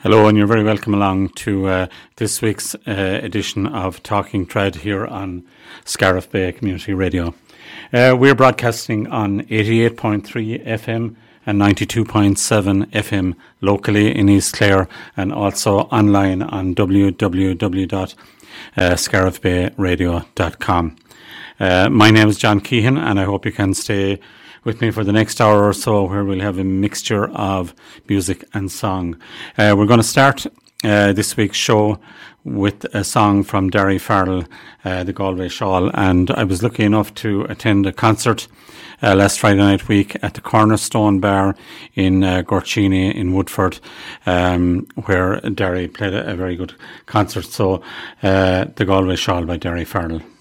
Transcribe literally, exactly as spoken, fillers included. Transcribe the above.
Hello, and you're very welcome along to uh, this week's uh, edition of Talking Tread here on Scariff Bay Community Radio. Uh, we're broadcasting on eighty-eight point three F M and ninety-two point seven F M locally in East Clare, and also online on w w w dot scariff bay radio dot com. Uh, my name is John Keehan, and I hope you can stay with me for the next hour or so, where we'll have a mixture of music and song. Uh, we're going to start uh, this week's show with a song from Derry Farrell, uh, the Galway Shawl, and I was lucky enough to attend a concert uh, last Friday night week at the Cornerstone Bar in uh, Gorchini in Woodford, um, where Derry played a, a very good concert. So, uh, the Galway Shawl by Derry Farrell.